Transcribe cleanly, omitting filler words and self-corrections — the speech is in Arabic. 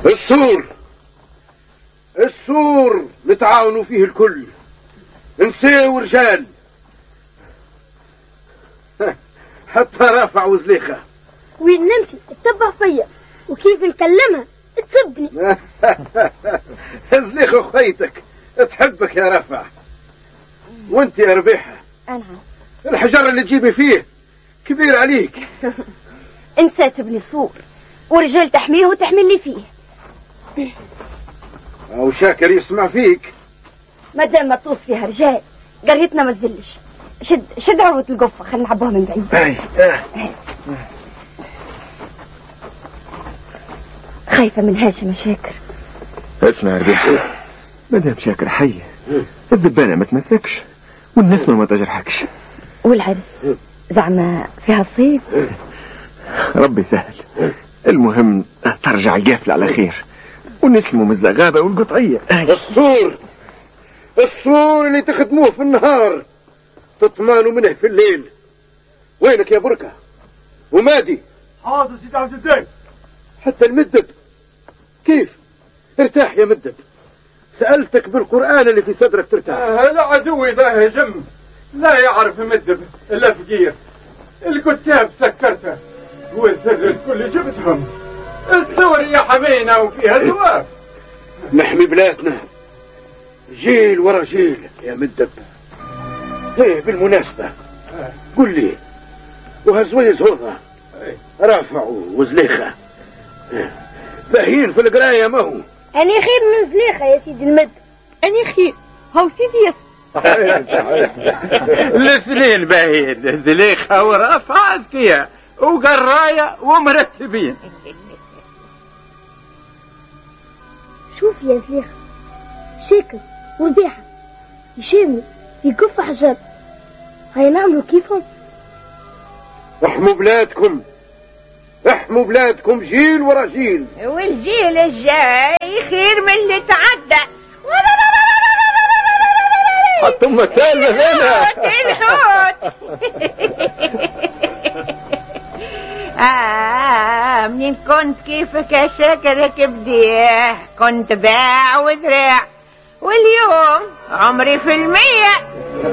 السور نتعاونوا فيه الكل، نساء ورجال، حتى رافع وزليخة. وين نمشي تتبع فيا وكيف نكلمها تسبني. زليخة خيتك تحبك يا رافع. وانت يا ربيحة أنا الحجر اللي تجيبي فيه كبير عليك. انت تبني سور ورجال تحميه وتحملني فيه. او شاكر يسمع فيك. ما دام ما توص فيها رجال قريتنا ما تزلش. شد عروة القفة خلينا نعبوها من بعيد. خايفة من هاشم شاكر. اسمع يا ربيع، مدام شاكر حية الذبانة ما تمسكش والنسمة ما تجرحكش. والعرس زعما فيها صيد. ربي سهل، المهم ترجع القافلة على خير ونسلموا من الزغابة والقطعية. السور اللي تخدموه في النهار تطمانوا منه في الليل. وينك يا بركة ومادي؟ حاضر سيدي عبد الدين. حتى المدب كيف؟ ارتاح يا مدب، سألتك بالقرآن اللي في صدرك ترتاح. لا عدوي ذا هجم لا يعرف مدب إلا فقير. الكتاب سكرته والسر الكل جبتهم. الثور يا حمينا وفيها ثواب. نحمي بلادنا جيل ورا جيل يا مدب. ايه بالمناسبة قل لي، وهزويز هوضة رافعوا وزليخة باهين في القراية ما هو؟ أني خير من زليخة يا سيدي المد. أني خير هاو سيدي يس. الاثنين باهين، زليخة ورافعة فيها وقراية ومرتبين. شوف يا زليخة شاكر وربيحة يشاموا يقف حجر. هيا نعملوا كيفهم. احموا بلادكم، احموا بلادكم جيل ورا جيل. والجيل الجاي خير من اللي تعدى. حتى مثال لنا. منين كنت كيفك يا شاكر كبديه كنت باع وذراع، واليوم عمري في 100.